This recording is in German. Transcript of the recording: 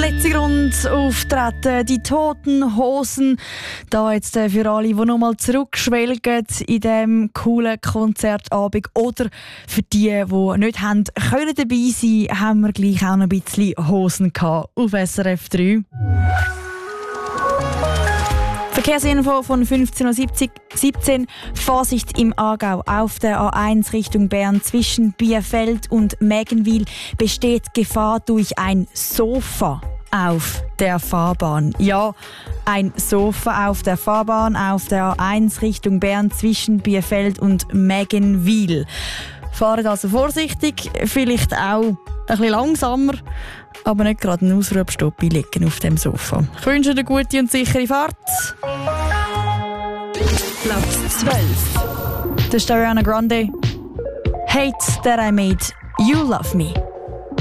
letzte Runde auftreten, die Toten Hosen. Da jetzt für alle, die nochmal zurückschwelgen in diesem coolen Konzertabend. Oder für die nicht haben können dabei sein, haben wir gleich auch noch ein bisschen Hosen gehabt auf SRF 3. Verkehrsinfo von 15.17 Uhr. Vorsicht im Aargau. Auf der A1 Richtung Bern zwischen Bielefeld und Mägenwil besteht Gefahr durch ein Sofa auf der Fahrbahn. Ja, ein Sofa auf der Fahrbahn auf der A1 Richtung Bern zwischen Bielefeld und Mägenwil. Fahrt also vorsichtig, vielleicht auch ein bisschen langsamer, aber nicht gerade einen Ausrufstopp einlegen auf dem Sofa. Ich wünsche eine gute und sichere Fahrt. Platz 12. Das ist Ariana Grande. Hate that I made you love me.